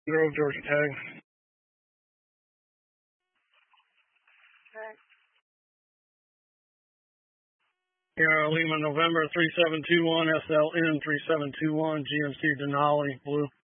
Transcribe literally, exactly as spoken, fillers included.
Grove, Georgia tag. Okay. Sierra Lima, November three seven two one, S L N three seven two one, G M C Denali, blue.